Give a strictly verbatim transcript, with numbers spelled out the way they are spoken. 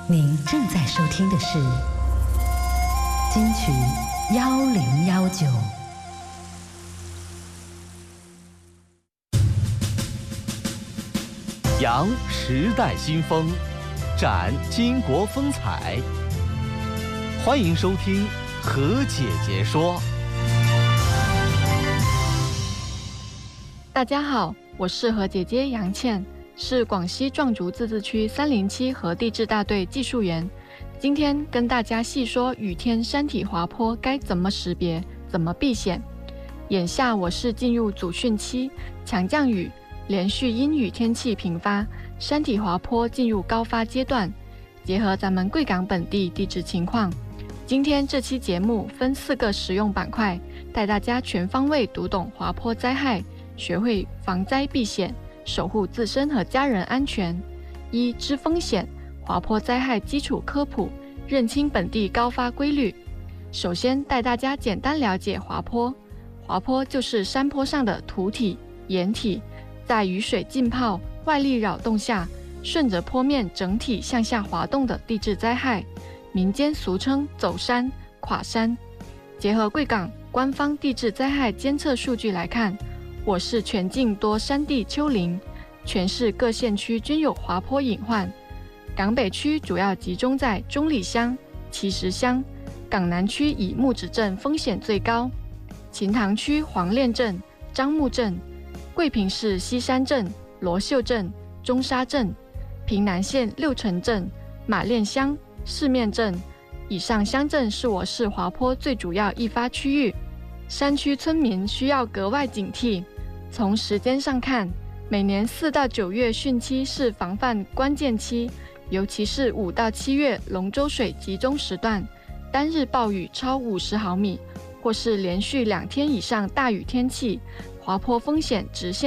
您正在收听的是金曲幺零幺九。 扬时代新风，展巾帼风采。欢迎收听何姐姐说。 大家好，我是何姐姐杨倩，是广西壮族自治区三零七河地质大队技术员。今天跟大家细说雨天山体滑坡该怎么识别，怎么避险。眼下我是进入主汛期，强降雨，连续阴雨天气频发，山体滑坡进入高发阶段。结合咱们贵港本地地质情况，今天这期节目分四个实用板块，带大家全方位读懂滑坡灾害，学会防灾避险，守护自身和家人安全。一、知风险，滑坡灾害基础科普，认清本地高发规律。首先带大家简单了解滑坡。滑坡就是山坡上的土体、岩体，在雨水浸泡、外力扰动下，顺着坡面整体向下滑动的地质灾害，民间俗称走山、垮山。结合贵港官方地质灾害监测数据来看，我市全境多山地丘陵，全市各县区均有滑坡隐患。港北区主要集中在中里乡、奇石乡，港南区以木子镇风险最高，秦塘区黄练镇、樟木镇，桂平市西山镇、罗秀镇、中沙镇，平南县六城镇、马练乡、四面镇。以上乡镇是我市滑坡最主要易发区域，山区村民需要格外警惕。从时间上看，每年四到九月汛期是防范关键期，尤其是五到七月龙舟水集中时段，单日暴雨超五十毫米，或是连续两天以上大雨天气，滑坡风险直线